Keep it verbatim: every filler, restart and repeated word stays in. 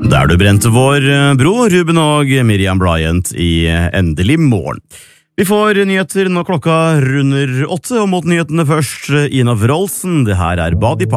Der du brente vår bro, Ruben og Miriam Bryant i Endelig morgen. Vi får nyheter når klokka runder åtte, og mot nyhetene først, Ina Wroldsen, det her er Bad i Park.